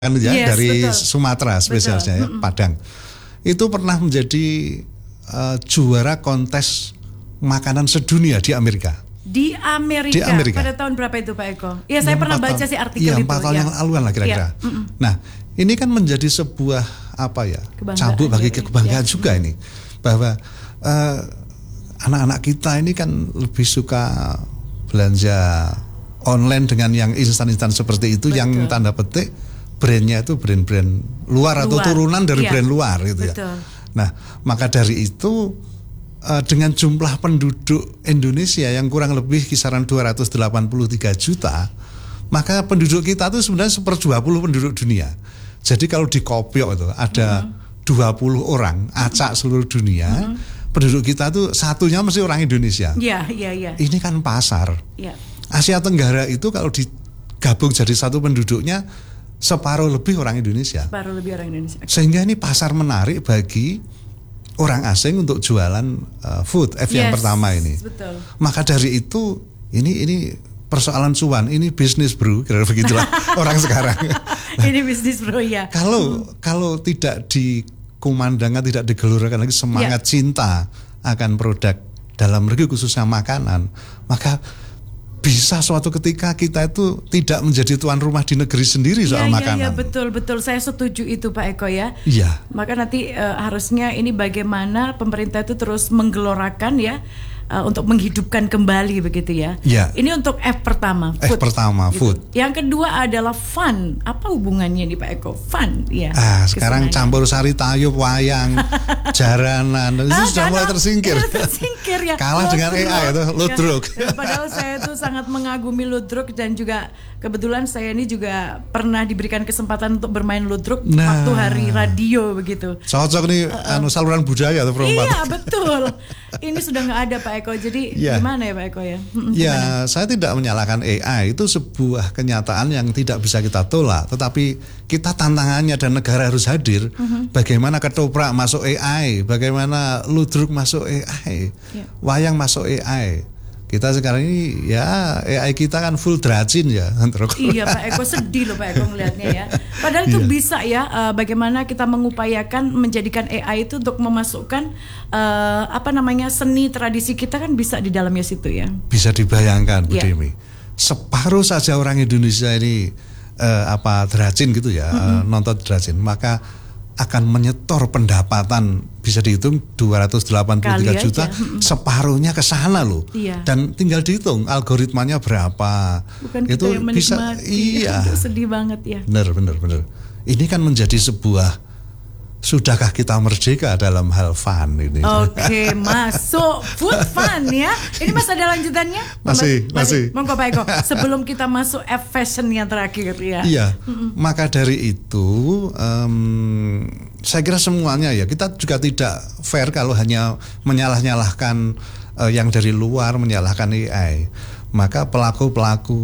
ya, yes, dari betul. Sumatera spesialnya ya, Padang. Itu pernah menjadi juara kontes makanan sedunia di Amerika. Di Amerika. Pada tahun berapa itu Pak Eko? Ya saya pernah baca sih artikel itu. Iya 4 tahun yang laluan lah kira-kira. Nah ini kan menjadi sebuah cambuk bagi kebanggaan juga ini. Bahwa anak-anak kita ini kan lebih suka belanja online dengan yang instan-instan seperti itu. Betul. Yang tanda petik brandnya itu brand-brand luar atau turunan dari brand luar gitu. Betul. Ya. Nah maka dari itu dengan jumlah penduduk Indonesia yang kurang lebih kisaran 283 juta, maka penduduk kita itu sebenarnya 1/20 penduduk dunia. Jadi kalau di Kopiok itu ada 20 orang acak seluruh dunia, penduduk kita itu satunya mesti orang Indonesia. Iya. Ini kan pasar. Ya. Asia Tenggara itu kalau digabung jadi satu penduduknya separuh lebih orang Indonesia. Separuh lebih orang Indonesia. Sehingga ini pasar menarik bagi orang asing untuk jualan food yang pertama ini. Betul. Maka dari itu ini persoalan cuan, ini bisnis bro, kira-kira begitulah orang sekarang. Ini bisnis bro ya. Kalau tidak dikumandangkan, tidak digelurakan lagi semangat cinta akan produk dalam negeri khususnya makanan, maka bisa suatu ketika kita itu tidak menjadi tuan rumah di negeri sendiri soal makanan. Iya betul. Saya setuju itu Pak Eko ya. Iya. Maka nanti harusnya ini bagaimana pemerintah itu terus menggelorakan ya untuk menghidupkan kembali begitu ya. Iya. Ini untuk F pertama. Food. F pertama food. Gitu. Yang kedua adalah fun. Apa hubungannya nih Pak Eko? Fun ya. Sekarang campur sari tayub, wayang, jaranan itu sudah mulai tersingkir. Tersingkir ya. Kalah dengan AI itu ludruk. Ya, padahal saya tuh sangat mengagumi ludruk dan juga kebetulan saya ini juga pernah diberikan kesempatan untuk bermain ludruk waktu hari radio begitu. Cocok nih saluran budaya atau perempuan. Iya betul. Ini sudah nggak ada Pak Eko. Jadi gimana ya Pak Eko ya? Ya saya tidak menyalahkan AI, itu sebuah kenyataan yang tidak bisa kita tolak. Tetapi kita tantangannya dan negara harus hadir. Bagaimana ketoprak masuk AI, bagaimana ludruk masuk AI, wayang masuk AI. Kita sekarang ini ya AI kita kan full dracin ya. Iya Pak Eko, sedih loh Pak Eko ngelihatnya ya. Padahal itu bisa ya bagaimana kita mengupayakan menjadikan AI itu untuk memasukkan seni tradisi kita kan bisa di dalamnya situ ya. Bisa dibayangkan Bu Demi. Separuh saja orang Indonesia ini dracin gitu ya, nonton dracin, maka akan menyetor pendapatan bisa dihitung 283 juta, separuhnya ke sana loh. Iya. Dan tinggal dihitung algoritmanya berapa. Bukan itu yang menikmati. Iya. Sedih banget ya. Benar. Ini kan menjadi sebuah, sudahkah kita merdeka dalam hal fun ini? Oke, masuk food fun ya. Ini masih ada lanjutannya? Masih. Monggo Pak Eko, sebelum kita masuk F fashion yang terakhir ya. Iya. Maka dari itu saya kira semuanya ya, kita juga tidak fair kalau hanya menyalah-nyalahkan yang dari luar, menyalahkan AI. Maka pelaku-pelaku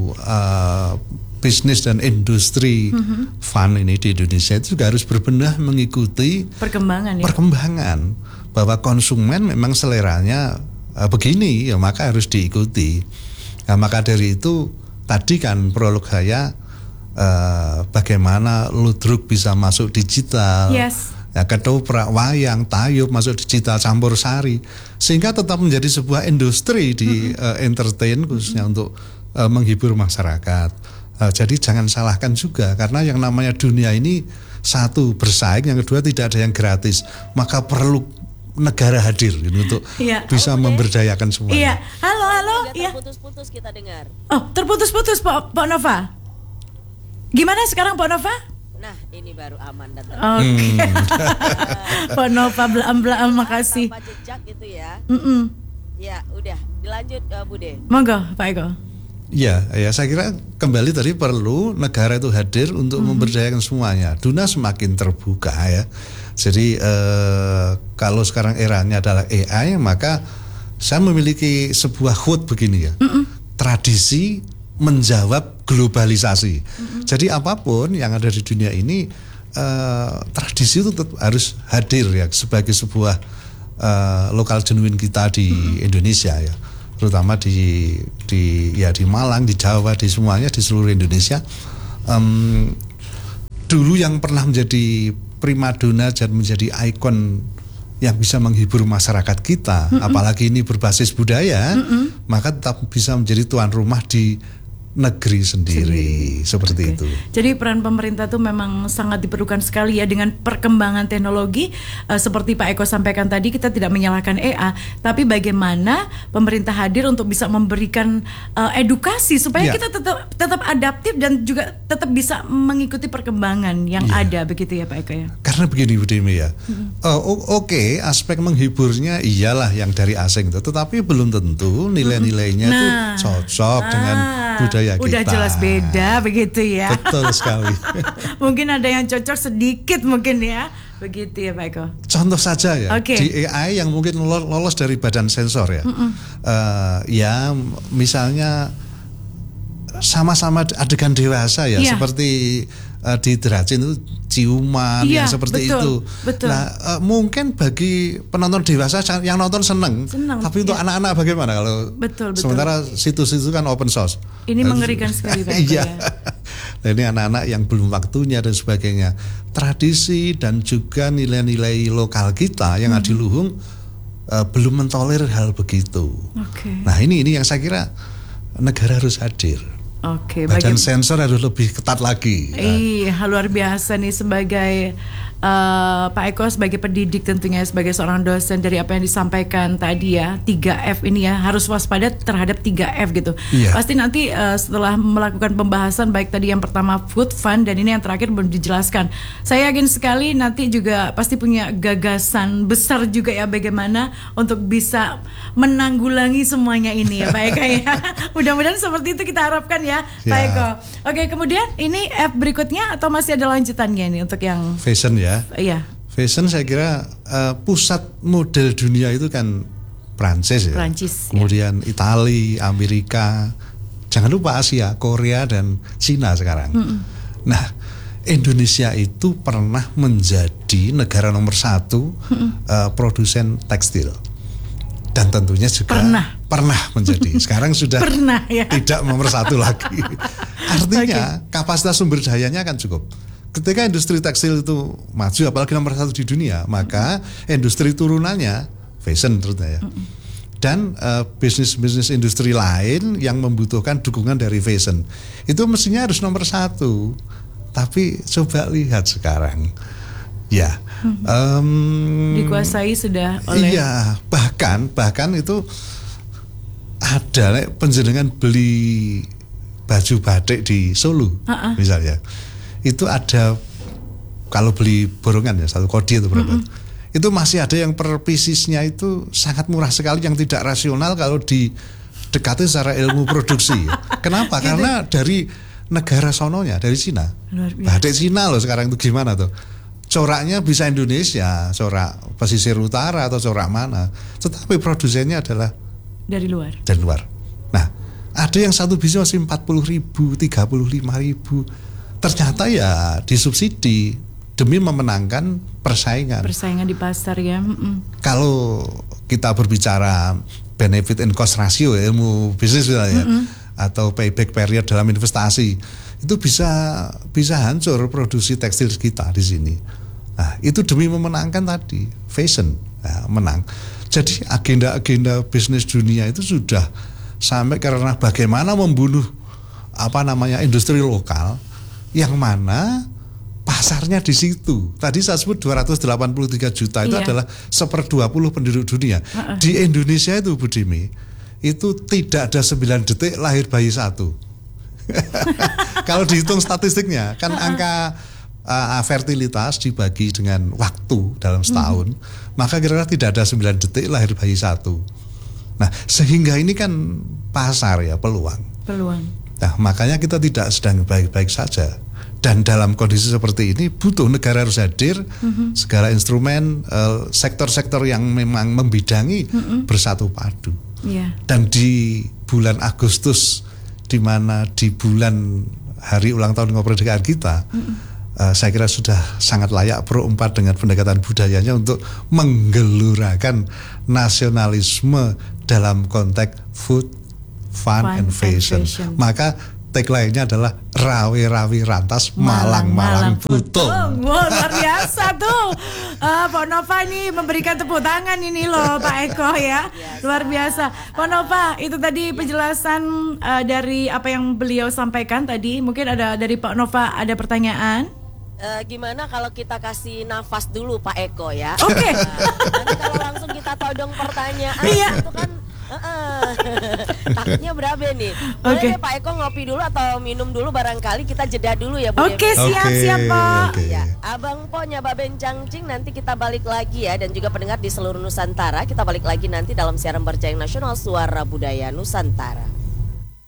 bisnis dan industri fun ini di Indonesia itu juga harus berbenah mengikuti perkembangan bahwa konsumen memang seleranya begini ya, maka harus diikuti. Nah, maka dari itu tadi kan prolog saya bagaimana ludruk bisa masuk digital, ya, ketoprak, wayang, tayub masuk digital, campur sari, sehingga tetap menjadi sebuah industri di entertain khususnya untuk menghibur masyarakat. Jadi jangan salahkan juga, karena yang namanya dunia ini satu bersaing, yang kedua tidak ada yang gratis, maka perlu negara hadir untuk bisa memberdayakan semuanya. Iya, halo. Iya. Terputus-putus kita dengar. Oh, terputus-putus Pak Nova. Gimana sekarang Pak Nova? Nah, ini baru aman dan Oke. Pak Nova belam-belam, makasih. Tanpa jejak gitu ya. Ya, udah dilanjut Bude. Monggo Pak Eko. Ya, saya kira kembali tadi perlu negara itu hadir untuk memberdayakan semuanya. Dunia semakin terbuka ya. Jadi kalau sekarang eranya adalah AI, maka saya memiliki sebuah quote begini ya. Tradisi menjawab globalisasi. Jadi apapun yang ada di dunia ini, tradisi itu tetap harus hadir ya sebagai sebuah lokal genuine kita di Indonesia ya. Terutama di Malang, di Jawa, di semuanya, di seluruh Indonesia. dulu yang pernah menjadi primadona dan menjadi ikon yang bisa menghibur masyarakat kita, apalagi ini berbasis budaya, maka tetap bisa menjadi tuan rumah di negeri sendiri. Seperti itu. Jadi peran pemerintah itu memang sangat diperlukan sekali ya dengan perkembangan teknologi seperti Pak Eko sampaikan tadi, kita tidak menyalahkan EA, tapi bagaimana pemerintah hadir untuk bisa memberikan edukasi supaya kita tetap adaptif dan juga tetap bisa mengikuti perkembangan yang ada, begitu ya Pak Eko ya. Karena begini Bu Demi ya. Oke, aspek menghiburnya iyalah yang dari asing itu, tetapi belum tentu nilai-nilainya itu cocok dengan budaya kita. Udah jelas beda begitu ya. Betul sekali. Mungkin ada yang cocok sedikit mungkin ya. Begitu ya Pak Eko. Contoh saja ya, di AI yang mungkin lolos dari badan sensor ya. Ya misalnya sama-sama adegan dewasa ya, seperti di Dracin itu ciuman yang seperti itu. Nah, mungkin bagi penonton dewasa yang nonton seneng. Tapi untuk anak-anak bagaimana kalau sementara situs itu kan open source. Ini mengerikan sekali Pak Eko ya. Nah, ini anak-anak yang belum waktunya dan sebagainya. Tradisi dan juga nilai-nilai lokal kita yang adiluhung belum mentolerir hal begitu. Nah, ini yang saya kira negara harus hadir. Badan sensor harus lebih ketat lagi. Iya, luar biasa nih sebagai Pak Eko sebagai pendidik, tentunya sebagai seorang dosen, dari apa yang disampaikan tadi ya, 3F ini ya, harus waspada terhadap 3F gitu. Pasti nanti setelah melakukan pembahasan, baik tadi yang pertama food, fun, dan ini yang terakhir belum dijelaskan, saya yakin sekali nanti juga pasti punya gagasan besar juga ya, bagaimana untuk bisa menanggulangi semuanya ini ya Pak Eko ya. Mudah-mudahan seperti itu kita harapkan ya Pak Eko. Oke, kemudian ini F berikutnya atau masih ada lanjutannya ini untuk yang fashion ya? Iya. Fashion saya kira pusat model dunia itu kan Prancis ya. Kemudian Italia, Amerika, jangan lupa Asia, Korea dan Cina sekarang. Nah, Indonesia itu pernah menjadi negara nomor 1 produsen tekstil. Dan tentunya juga pernah menjadi. Sekarang sudah tidak nomor 1 lagi. Artinya kapasitas sumber dayanya kan cukup. Ketika industri tekstil itu maju, apalagi nomor 1 di dunia, maka industri turunannya fashion terutama ya. Dan bisnis-bisnis industri lain yang membutuhkan dukungan dari fashion itu mestinya harus nomor 1. Tapi coba lihat sekarang, ya dikuasai sudah oleh. Iya, bahkan itu ada penjenengan beli baju batik di Solo misalnya. Itu ada, kalau beli borongan ya, 1 kodi itu berapa, itu masih ada yang per piecesnya itu sangat murah sekali, yang tidak rasional kalau didekati secara ilmu produksi. Kenapa? Karena dari negara sononya, dari Cina. Batik Cina loh sekarang itu gimana tuh, coraknya bisa Indonesia, corak pesisir utara atau corak mana, tetapi produsennya adalah dari luar. Nah, ada yang satu biji masih 40.000, 35.000. Ternyata ya disubsidi demi memenangkan persaingan di pasar ya. Kalau kita berbicara benefit and cost ratio, ilmu bisnis ya, atau payback period dalam investasi, itu bisa hancur produksi tekstil kita di sini. Nah, itu demi memenangkan tadi fashion, menang. Jadi agenda bisnis dunia itu sudah sampai karena bagaimana membunuh industri lokal, yang mana pasarnya di situ. Tadi saya sebut 283 juta itu adalah 1/20 penduduk dunia. Di Indonesia itu Bu Dimi, itu tidak ada 9 detik lahir bayi 1. Kalau dihitung statistiknya kan angka fertilitas dibagi dengan waktu dalam setahun, maka kira-kira tidak ada 9 detik lahir bayi 1. Nah, sehingga ini kan pasar ya, peluang. Nah, makanya kita tidak sedang baik-baik saja. Dan dalam kondisi seperti ini butuh negara harus hadir, segala instrumen, sektor-sektor yang memang membidangi bersatu padu. Dan di bulan Agustus, di mana di bulan hari ulang tahun kemerdekaan kita, saya kira sudah sangat layak Pro 4 dengan pendekatan budayanya untuk menggelurakan nasionalisme dalam konteks food, fun and fashion. Maka tagline-nya adalah rawi-rawi rantas, malang-malang butung. Wah, luar biasa tuh. Pak Nova nih memberikan tepuk tangan ini loh Pak Eko ya. Luar biasa. Pak Nova, itu tadi penjelasan dari apa yang beliau sampaikan tadi. Mungkin ada dari Pak Nova ada pertanyaan. Gimana kalau kita kasih nafas dulu Pak Eko ya? Oke. Nanti kalau langsung kita todong pertanyaan itu kan takutnya berapa nih? Boleh deh Pak Eko ngopi dulu atau minum dulu, barangkali kita jeda dulu ya Bu. Oke, siap Pak. Ya, Abang Po Nyaba Bencangcing, nanti kita balik lagi ya, dan juga pendengar di seluruh Nusantara, kita balik lagi nanti dalam siaran Berjayang Nasional Suara Budaya Nusantara.